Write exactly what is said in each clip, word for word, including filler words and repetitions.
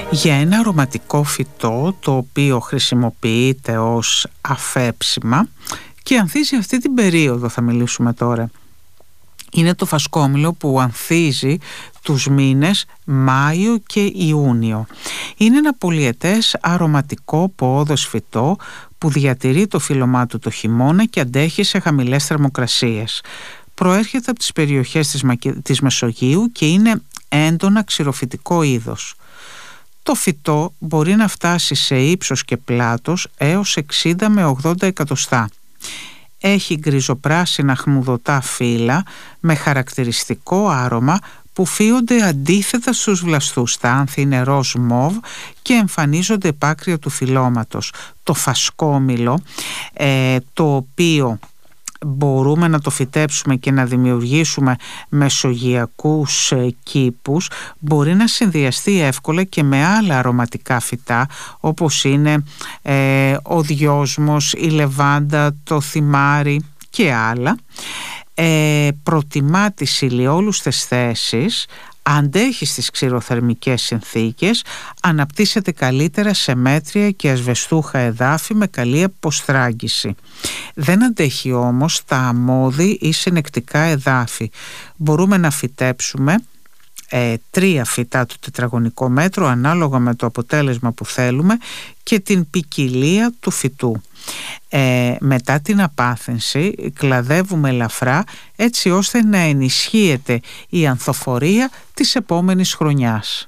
για ένα αρωματικό φυτό το οποίο χρησιμοποιείται ως αφέψιμα και ανθίζει αυτή την περίοδο, θα μιλήσουμε τώρα. Είναι το φασκόμηλο που ανθίζει τους μήνες Μάιο και Ιούνιο. Είναι ένα πολυετές αρωματικό ποόδος φυτό που διατηρεί το φύλλωμά του το χειμώνα και αντέχει σε χαμηλές θερμοκρασίες. Προέρχεται από τις περιοχές της, της Μεσογείου και είναι έντονα ξηροφυτικό είδος. Το φυτό μπορεί να φτάσει σε ύψος και πλάτος έως εξήντα με ογδόντα εκατοστά. Έχει γκριζοπράσινα χνουδωτά φύλλα με χαρακτηριστικό άρωμα που φύονται αντίθετα στους βλαστούς. Τα άνθη είναι ροζ μοβ και εμφανίζονται επάκρια του φυλλώματος. Το φασκόμηλο, ε, το οποίο μπορούμε να το φυτέψουμε και να δημιουργήσουμε μεσογειακούς κήπους, μπορεί να συνδυαστεί εύκολα και με άλλα αρωματικά φυτά όπως είναι ε, ο δυόσμος, η λεβάντα, το θυμάρι και άλλα. Ε, προτιμά τις ηλιόλουστες θέσεις, αντέχει στις ξηροθερμικές συνθήκες, αναπτύσσεται καλύτερα σε μέτρια και ασβεστούχα εδάφη με καλή αποστράγγιση. Δεν αντέχει όμως τα αμμώδη ή συνεκτικά εδάφη. Μπορούμε να φυτέψουμε ε, τρία φυτά του τετραγωνικό μέτρο ανάλογα με το αποτέλεσμα που θέλουμε και την ποικιλία του φυτού. Ε, μετά την απάθυνση κλαδεύουμε ελαφρά έτσι ώστε να ενισχύεται η ανθοφορία της επόμενης χρονιάς.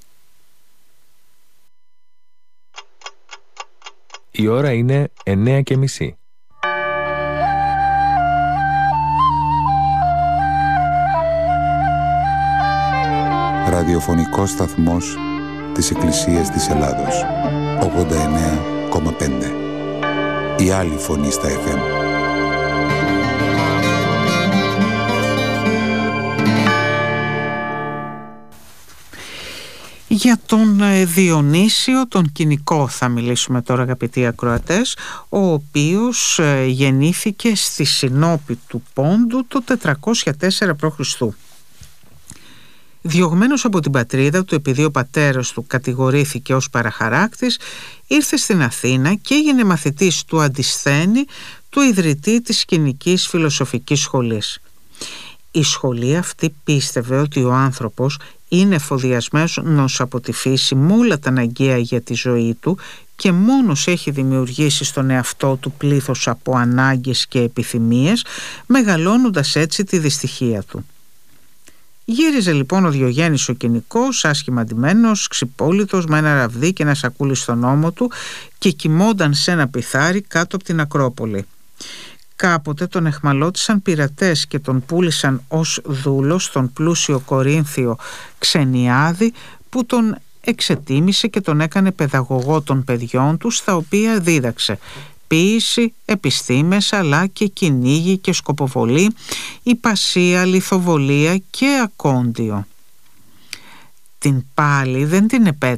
Η ώρα είναι εννέα και μισή. Ραδιοφωνικός σταθμός της Εκκλησίας της Ελλάδος. ογδόντα εννέα κόμμα πέντε. Η άλλη φωνή στα εφ εμ. Για τον Διονύσιο, τον Κινικό θα μιλήσουμε τώρα, αγαπητοί ακροατές, ο οποίος γεννήθηκε στη Συνόπη του Πόντου το τετρακόσια τέσσερα π.Χ. Διωγμένος από την πατρίδα του επειδή ο πατέρας του κατηγορήθηκε ως παραχαράκτης, ήρθε στην Αθήνα και έγινε μαθητής του Αντισθένη, του ιδρυτή της Κινικής Φιλοσοφικής Σχολής. Η σχολή αυτή πίστευε ότι ο άνθρωπος είναι εφοδιασμένος από τη φύση με όλα τα αναγκαία για τη ζωή του και μόνος έχει δημιουργήσει στον εαυτό του πλήθος από ανάγκες και επιθυμίες, μεγαλώνοντας έτσι τη δυστυχία του. Γύριζε λοιπόν ο Διογέννης ο Κινικός, άσχημα ντυμένος, ξυπόλυτος, με ένα ραβδί και ένα σακούλι στον ώμο του και κοιμόνταν σε ένα πιθάρι κάτω από την Ακρόπολη. Κάποτε τον εχμαλώτισαν πειρατές και τον πούλησαν ως δούλο στον πλούσιο Κορίνθιο Ξενιάδη, που τον εξετίμησε και τον έκανε παιδαγωγό των παιδιών του, στα οποία δίδαξε ποίηση, επιστήμες, αλλά και κυνήγι και σκοποβολή, υπασία, λιθοβολία και ακόντιο. Την πάλη δεν την επέτρεψε